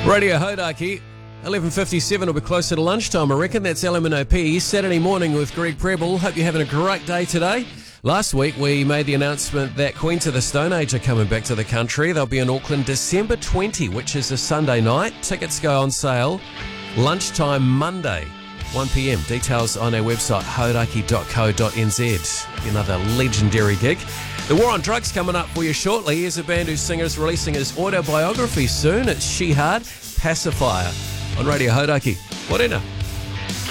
Radio Hodaki, 11:57 will be closer to lunchtime, I reckon. That's LMNOP, Saturday morning with Greg Prebble. Hope you're having a great day today. Last week we made the announcement that Queens of the Stone Age are coming back to the country. They'll be in Auckland December 20, which is a Sunday night. Tickets go on sale lunchtime Monday, 1 p.m. Details on our website, hodaki.co.nz. Another legendary gig. The War on Drugs coming up for you shortly. Here's a band whose singer is releasing his autobiography soon. It's She Hard, Pacifier on Radio Hodaki. Morena.